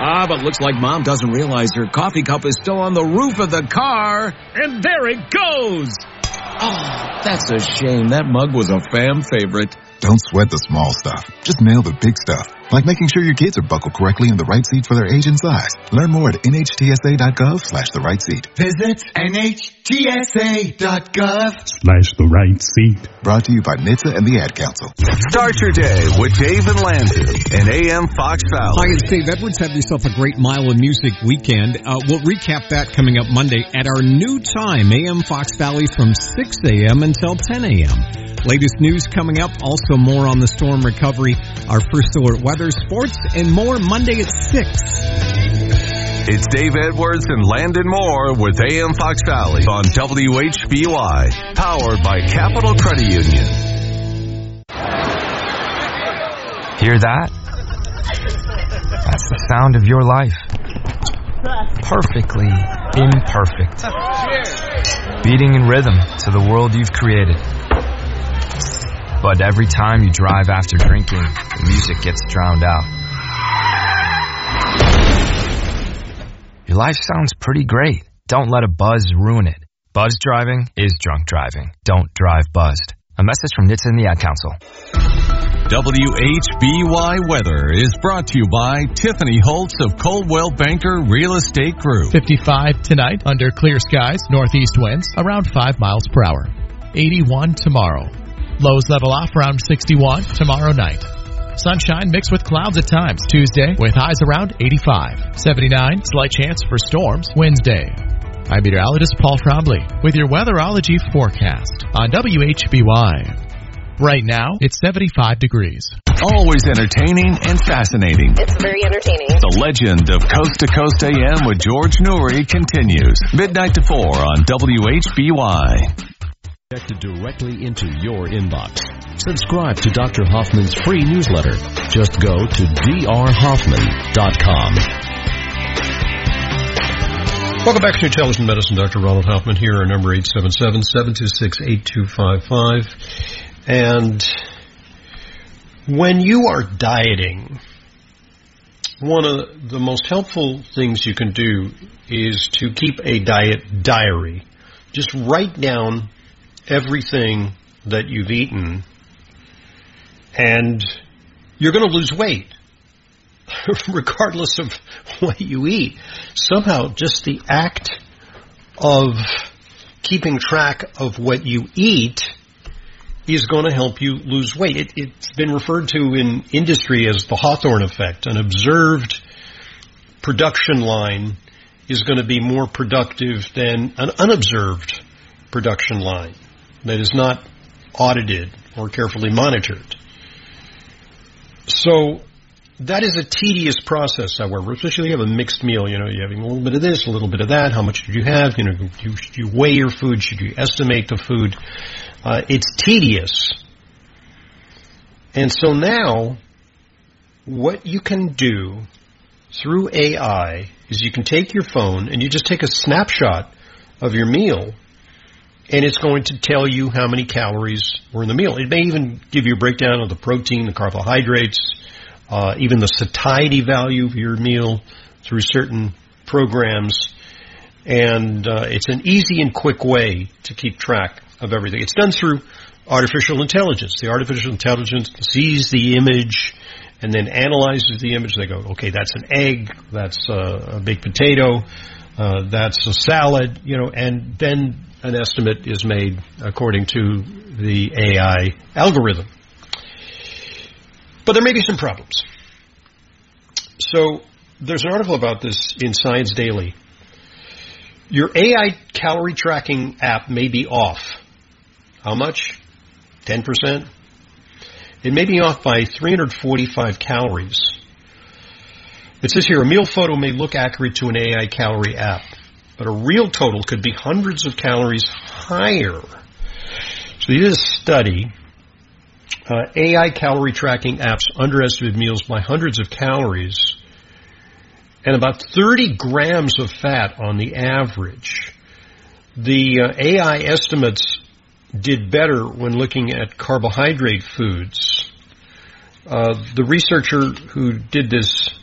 But looks like Mom doesn't realize her coffee cup is still on the roof of the car. And there it goes! Oh, that's a shame. That mug was a fam favorite. Don't sweat the small stuff. Just nail the big stuff. Like making sure your kids are buckled correctly in the right seat for their age and size. Learn more at nhtsa.gov/the right seat. Visit nhtsa.gov/the right seat. Brought to you by NHTSA and the Ad Council. Start your day with Dave and Landon and AM Fox Valley. Hi, it's Dave Edwards. Have yourself a great Mile of Music weekend. We'll recap that coming up Monday at our new time, AM Fox Valley, from 6 a.m. until 10 a.m. Latest news coming up. Also more on the storm recovery, our first alert weather, sports, and more Monday at 6. It's Dave Edwards and Landon Moore with AM Fox Valley on WHBY, powered by Capital Credit Union. Hear that? That's the sound of your life. Perfectly imperfect. Beating in rhythm to the world you've created. But every time you drive after drinking, the music gets drowned out. Your life sounds pretty great. Don't let a buzz ruin it. Buzz driving is drunk driving. Don't drive buzzed. A message from NHTSA and the Ad Council. WHBY Weather is brought to you by Tiffany Holtz of Coldwell Banker Real Estate Group. 55 tonight under clear skies, northeast winds around 5 miles per hour. 81 tomorrow. Lows level off around 61 tomorrow night. Sunshine mixed with clouds at times Tuesday with highs around 85. 79, slight chance for storms Wednesday. I'm meteorologist Paul Trombley with your weatherology forecast on WHBY. Right now, it's 75 degrees. Always entertaining and fascinating. It's very entertaining. The legend of Coast to Coast AM with George Noory continues. Midnight to 4 on WHBY. Connected directly into your inbox. Subscribe to Dr. Hoffman's free newsletter. Just go to drhoffman.com. Welcome back to Intelligent Medicine. Dr. Ronald Hoffman here. Our number 877-726-8255. And when you are dieting, one of the most helpful things you can do is to keep a diet diary. Just write down everything that you've eaten, and you're going to lose weight regardless of what you eat. Somehow just the act of keeping track of what you eat is going to help you lose weight. It's been referred to in industry as the Hawthorne effect. An observed production line is going to be more productive than an unobserved production line that is not audited or carefully monitored. So that is a tedious process, however, especially if you have a mixed meal. You know, you're having a little bit of this, a little bit of that. How much did you have? You know, should you weigh your food? Should you estimate the food? It's tedious. And so now what you can do through AI is you can take your phone and you just take a snapshot of your meal, and it's going to tell you how many calories were in the meal. It may even give you a breakdown of the protein, the carbohydrates, even the satiety value of your meal through certain programs. And it's an easy and quick way to keep track of everything. It's done through artificial intelligence. The artificial intelligence sees the image and then analyzes the image. They go, okay, that's an egg, that's a baked potato, that's a salad, you know, and then an estimate is made according to the AI algorithm. But there may be some problems. So there's an article about this in Science Daily. Your AI calorie tracking app may be off. How much? 10%? It may be off by 345 calories. It says here, a meal photo may look accurate to an AI calorie app, but a real total could be hundreds of calories higher. So they did a study. AI calorie tracking apps underestimated meals by hundreds of calories and about 30 grams of fat on the average. The AI estimates did better when looking at carbohydrate foods. The researcher who did this